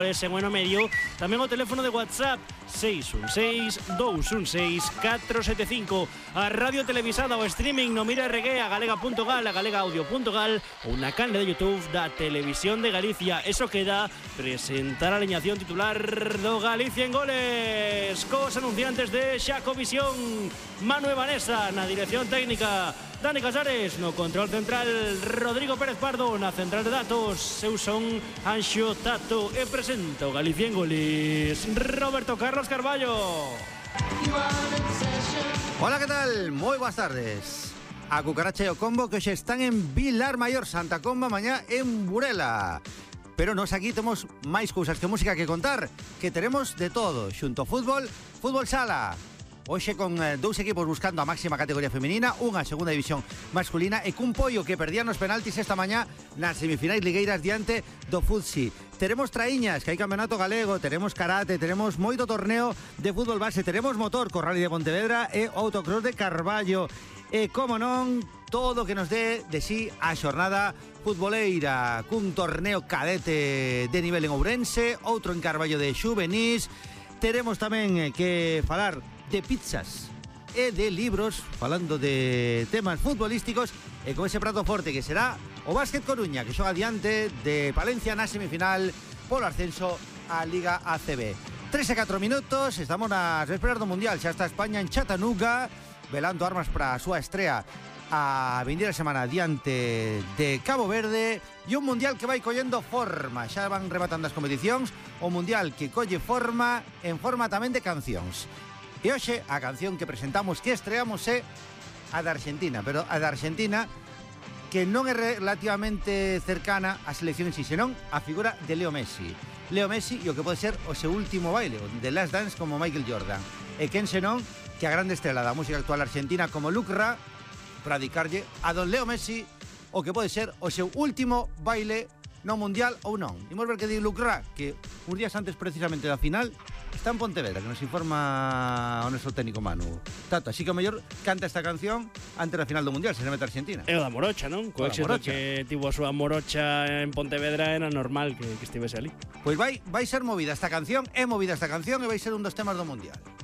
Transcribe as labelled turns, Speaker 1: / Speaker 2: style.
Speaker 1: Ese bueno medio, tamén o teléfono de WhatsApp 616-216-475. A radio televisada o streaming no Mira RG, a galega.gal, a galegaaudio.gal ou na canle de YouTube da Televisión de Galicia. Eso queda presentar a aliñación titular do Galicia en Goles cos anunciantes de Xacovisión, Manu e Vanessa na dirección técnica, Dani Casares no control central, Rodrigo Pérez Pardo na central de datos. Eu son Anxo Tato e presento Galicia en Goles, Roberto Carlos Carballo.
Speaker 2: Hola, que tal? Moi boas tardes. A Cucaracha e o Combo que hoxe están en Vilar Maior, Santa Comba, mañá en Burela. Pero nos aquí temos máis cousas que música que contar, que teremos de todo, xunto fútbol, fútbol sala. Hoxe con dous equipos buscando a máxima categoría femenina, unha segunda división masculina e cun Pollo que perdían os penaltis esta mañá nas semifinais ligueiras diante do Futsi. Teremos traíñas, que hai campeonato galego, teremos karate, teremos moito torneo de fútbol base, teremos motor co Rally de Pontevedra e autocross de Carballo. E, como non, todo o que nos dé de sí a xornada futboleira, cun torneo cadete de nivel en Ourense, outro en Carballo de xuvenís. Teremos tamén que falar de pizzas e de libros, falando de temas futbolísticos, e con ese prato forte que será o Básquet Coruña, que xoga diante de Palencia na semifinal polo ascenso á Liga ACB. 3 e 4 minutos, estamos nas vésperas do Mundial, xa está España en Chattanooga, velando armas para a súa estrea a vindeira semana diante de Cabo Verde, e un Mundial que vai collendo forma, xa van rematando as competicións, o Mundial que colle forma en forma tamén de cancións. E hoxe a canción que presentamos, que estreamos, é a da Argentina, pero a da Argentina que non é relativamente cercana á selección en si, senón a figura de Leo Messi. Leo Messi e o que pode ser o seu último baile, o The Last Dance, como Michael Jordan. E quen senón que a grande estrela da música actual argentina como Lucra para dedicarlle a don Leo Messi o que pode ser o seu último baile no Mundial ou non. Imos ver que di Lucra, que uns días antes precisamente da final está en Pontevedra, que nos informa o noso técnico Manu. Tato, así que o mellor canta esta canción antes da final do Mundial, se mete a Argentina.
Speaker 1: É o da Morocha, non? Co éxito que tivo a súa Morocha en Pontevedra, era normal que estivese ali.
Speaker 2: Pois vai ser movida esta canción, é movida esta canción e vai ser un dos temas do Mundial.